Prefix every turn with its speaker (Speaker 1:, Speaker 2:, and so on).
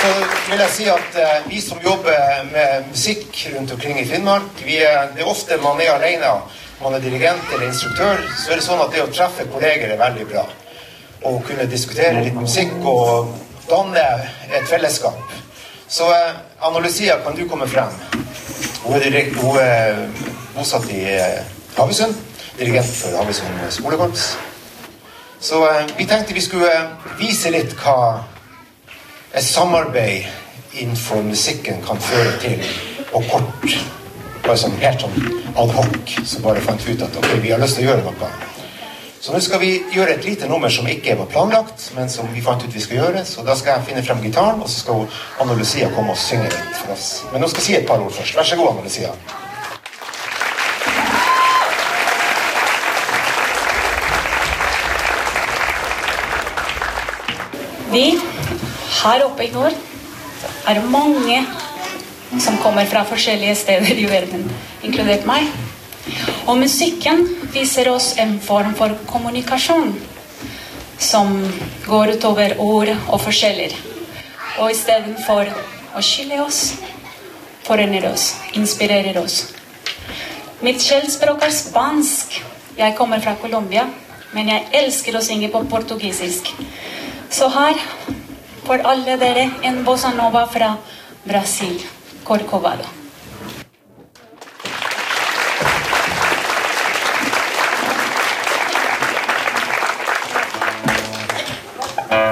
Speaker 1: så vil jeg si at vi som jobber med musikk rundt omkring i Finnmark, det ofte man alene, man dirigent eller instruktør, så det sånn at det å treffe kolleger veldig bra. Og kunne diskutere litt musikk og danne et fellesskap. Så Anna Lucia, kan du komme frem? Hun bosatt i Havøysund, dirigent for Havøysund skolekorps. Så vi tenkte vi skulle vise litt hva et samarbeid innenfor musikken kan føre til, og kort, bare sånn helt sånn ad hoc, så bare fant ut at ok, vi har lyst til å gjøre noe. Så nå skal vi gjøre et lite nummer som ikke var planlagt, men som vi fant ut vi skal gjøre, så da skal jeg finne frem gitaren, og så skal Anna Lucia komme og synge litt for oss. Men nå skal jeg si et par ord først. Vær så god, Anna Lucia.
Speaker 2: Vi her oppe i nord det mange som kommer fra forskjellige steder i verden, inkludert meg. Og musikken viser oss en form for kommunikasjon som går utover ord og forskjeller. Og i stedet for å skille oss, forener oss, inspirerer oss. Mitt kjeldspråk spansk. Jeg kommer fra Colombia, men jeg elsker å synge på portugisisk. Så her, for alle dere, en bossa nova fra Brasil, Corcovado.